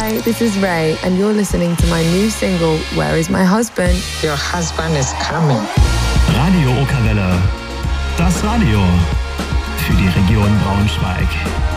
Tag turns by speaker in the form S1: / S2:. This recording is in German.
S1: Hi, this is Ray, and you're listening to my new single, Where Is My Husband?
S2: Your husband is coming.
S3: Radio Okerwelle. Das Radio für die Region Braunschweig.